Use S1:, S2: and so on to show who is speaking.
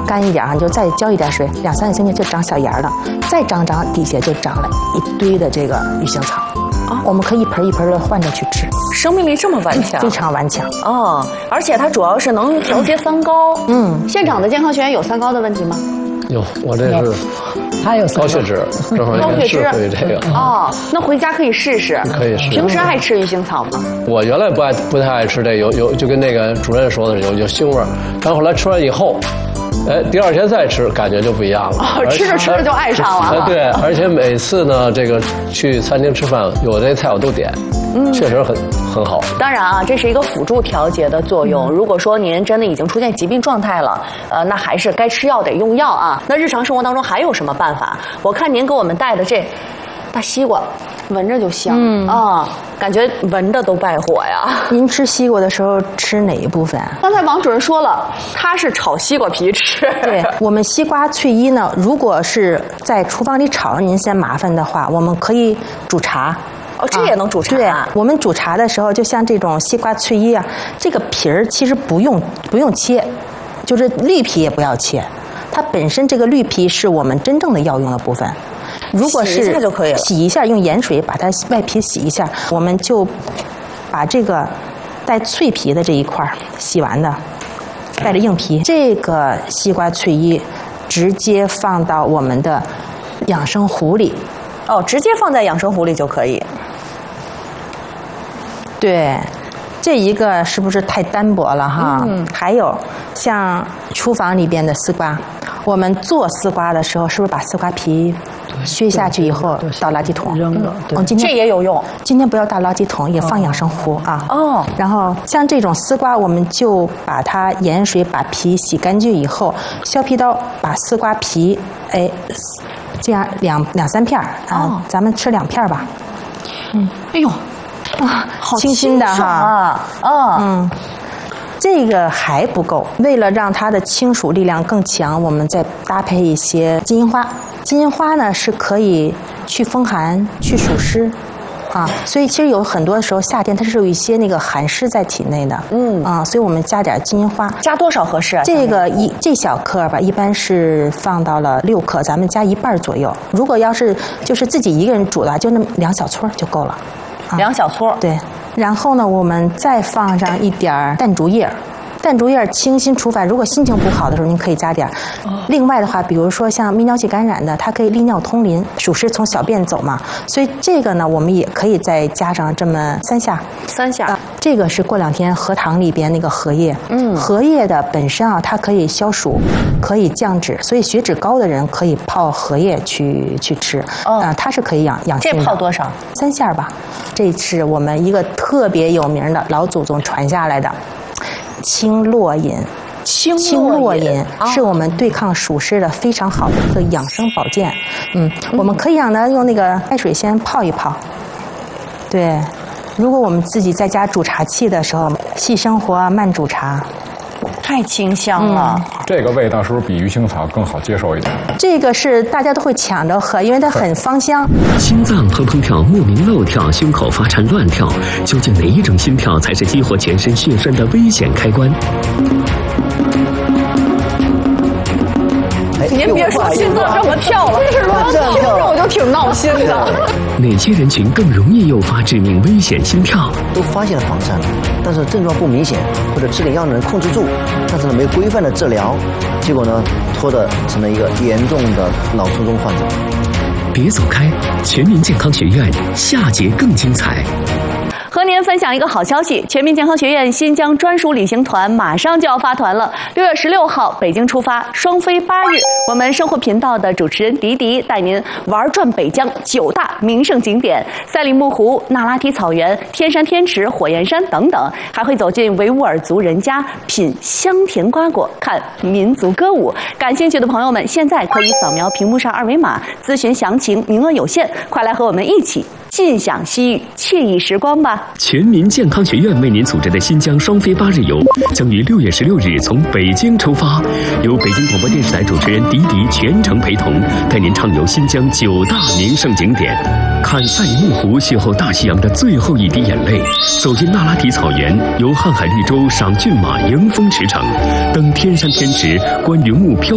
S1: 干一点啊，你就再浇一点水，2、3个星期就长小芽了，再长底下就长了一堆的这个鱼腥草。我们可以一盆一盆的换着去吃，
S2: 生命力这么顽强，
S1: 非常顽强
S2: 哦！而且它主要是能调节三高。
S3: 现场的健康学员有三高的问题吗？
S4: 有，我这是
S1: 他有
S4: 高血脂，正好也适合于这个。
S3: 哦，那回家可以试试。
S4: 可以试。
S3: 平时爱吃鱼腥草吗？
S4: 我原来不太爱吃这个，有就跟那个主任说的有腥味儿，但后来吃完以后。第2天再吃，感觉就不一样了。
S3: 哦，吃着吃着就爱上了。
S4: 对，而且每次呢，这个去餐厅吃饭，有这菜我都点，确实很好。
S2: 当然啊，这是一个辅助调节的作用。如果说您真的已经出现疾病状态了，那还是该吃药得用药啊。那日常生活当中还有什么办法？我看您给我们带的这大西瓜。
S3: 闻着就香
S2: 感觉闻着都败火呀。
S1: 您吃西瓜的时候吃哪一部分？
S3: 刚才王主任说了，他是炒西瓜皮吃。
S1: 对，我们西瓜脆衣呢，如果是在厨房里炒您嫌麻烦的话，我们可以煮茶。
S2: 哦，这也能煮茶。
S1: 对，我们煮茶的时候，就像这种西瓜脆衣啊，这个皮儿其实不用切，就是绿皮也不要切，它本身这个绿皮是我们真正的药用的部分。如果是
S2: 洗一下就可以了，
S1: 洗一下，用盐水把它外皮洗一下，我们就把这个带脆皮的这一块洗完的，带着硬皮，这个西瓜脆衣直接放到我们的养生壶里。
S2: 哦，直接放在养生壶里就可以。
S1: 对，这一个是不是太单薄了哈？还有像厨房里边的丝瓜，我们做丝瓜的时候，是不是把丝瓜皮削下去以后倒垃圾桶
S5: 扔了？对，
S2: 这也有用。
S1: 今天不要倒垃圾桶，也放养生壶啊。
S2: 哦。
S1: 然后像这种丝瓜，我们就把它盐水把皮洗干净以后，削皮刀把丝瓜皮，这样两3片啊，咱们吃2片吧。
S2: 哎呦，好
S1: 清新的哈。这个还不够，为了让它的清暑力量更强，我们再搭配一些金银花。金银花呢是可以去风寒、去暑湿，所以其实有很多时候夏天它是有一些那个寒湿在体内的，所以我们加点金银花。
S2: 加多少合适啊？
S1: 这小颗吧，一般是放到了6克，咱们加1半左右。如果要是就是自己一个人煮的，就那么2小撮就够了。
S2: 2小撮。
S1: 对。然后呢，我们再放上一点淡竹叶。淡竹叶清心除烦，如果心情不好的时候，您可以加点。另外的话，比如说像泌尿系感染的，它可以利尿通淋，暑湿从小便走嘛，所以这个呢，我们也可以再加上这么3下。
S2: 3下。
S1: 这个是过2天荷塘里边那个荷叶，荷叶的本身啊，它可以消暑，可以降脂，所以血脂高的人可以泡荷叶去吃。它是可以养心的。
S2: 这泡多少
S1: ？3下吧。这是我们一个特别有名的老祖宗传下来的。清络饮，清络饮是我们对抗暑湿的非常好的一个养生保健。我们可以让它用那个开水先泡一泡。对，如果我们自己在家煮茶器的时候，细生活慢煮茶，
S2: 太清香了。
S6: 这个味道是不是比鱼腥草更好接受一点？
S1: 这个是大家都会抢着喝，因为它很芳香。
S7: 心脏砰砰跳，莫名漏跳，胸口发颤乱跳，究竟哪一种心跳才是激活全身血栓的危险开关？
S2: 您别说心脏这么跳了，
S3: 是吧？听着我就挺闹心的。
S7: 哪些人群更容易诱发致命危险心跳？
S8: 都发现了房颤了，但是症状不明显，或者吃点药能控制住，但是呢没有规范的治疗，结果呢拖的成了一个严重的脑卒中患者。
S7: 别走开，全民健康学院下节更精彩。
S2: 和您分享一个好消息，全民健康学院新疆专属旅行团马上就要发团了。6月16号北京出发，双飞8日。我们生活频道的主持人迪迪带您玩转北疆9大名胜景点：赛里木湖、那拉提草原、天山天池、火焰山等等，还会走进维吾尔族人家，品香甜瓜果，看民族歌舞。感兴趣的朋友们，现在可以扫描屏幕上2维码咨询详情，名额有限，快来和我们一起尽享西域惬意时光吧！
S7: 全民健康学院为您组织的新疆双飞8日游，将于6月16日从北京出发，由北京广播电视台主持人迪迪全程陪同，带您畅游新疆9大名胜景点，看赛里木湖邂逅大西洋的最后一滴眼泪，走进那拉提草原，游瀚海绿洲，赏骏马，迎风驰骋，登天山天池，观云雾飘。